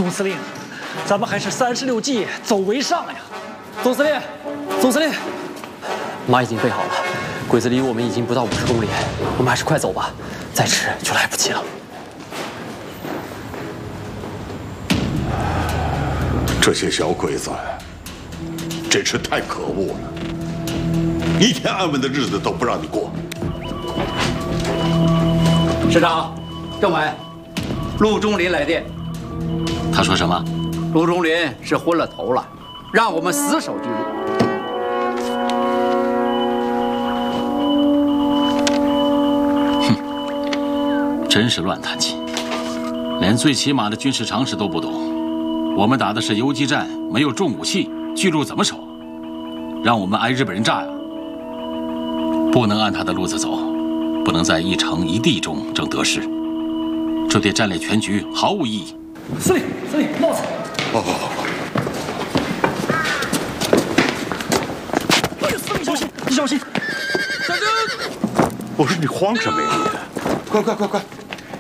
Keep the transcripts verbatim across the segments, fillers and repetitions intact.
总司令，咱们还是三十六计，走为上呀。总司令，总司令， 马已经备好了，鬼子离我们已经不到五十公里，我们还是快走吧，再迟就来不及了。 这些小鬼子真是太可恶了，一天安稳的日子都不让你过。 师长，政委，陆中林来电。 他说什么？ 陆中林是昏了头了，让我们死守巨鹿。 哼，真是乱弹琴，连最起码的军事常识都不懂。我们打的是游击战，没有重武器，巨鹿怎么守？让我们挨日本人炸呀！不能按他的路子走，不能在一城一地中争得失，这对战略全局毫无意义。 司令，司令，帽子。 好好好。 哎呀，司令小心，你小心。 站住！我说你慌什么呀你？快快快快！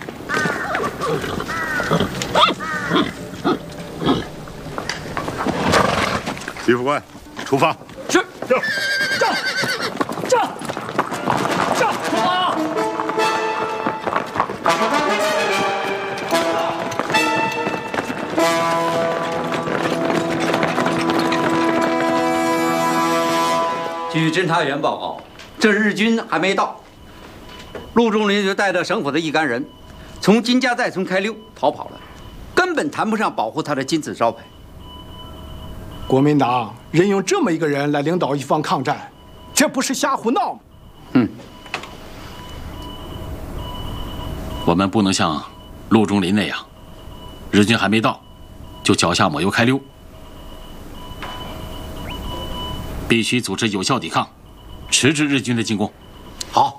李副官，出发。 是。站。站。站。站。出发。 据侦查员报告，这日军还没到，陆中林就带着省府的一干人，从金家寨村开溜逃跑了，根本谈不上保护他的金字招牌。 国民党任用这么一个人来领导一方抗战，这不是瞎胡闹吗？ 嗯， 我们不能像陆中林那样，日军还没到，就脚下抹油开溜。必须组织有效抵抗，迟滞日军的进攻。 好。